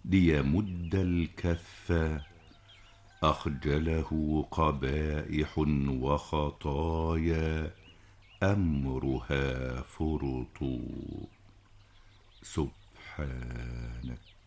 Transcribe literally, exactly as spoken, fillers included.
ليمد الكف أخجله قبائح وخطايا أمرها فرط سبحانك.